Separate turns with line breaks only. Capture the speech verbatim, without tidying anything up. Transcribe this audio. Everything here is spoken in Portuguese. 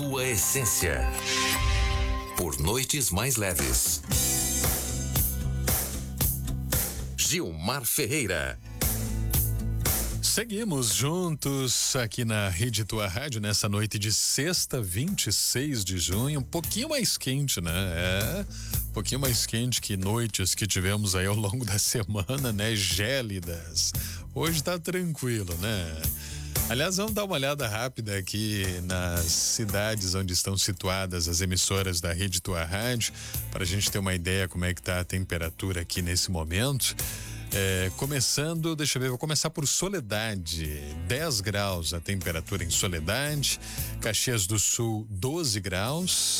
tua essência. Por noites mais leves. Gilmar Ferreira.
Seguimos juntos aqui na Rede Tua Rádio nessa noite de sexta, vinte e seis de junho, um pouquinho mais quente, né? É, um pouquinho mais quente que noites que tivemos aí ao longo da semana, né? Gélidas. Hoje tá tranquilo, né? Aliás, vamos dar uma olhada rápida aqui nas cidades onde estão situadas as emissoras da Rede Tua Rádio, para a gente ter uma ideia como é que tá a temperatura aqui nesse momento. É, começando, deixa eu ver, vou começar por Soledade, dez graus a temperatura em Soledade, Caxias do Sul, doze graus,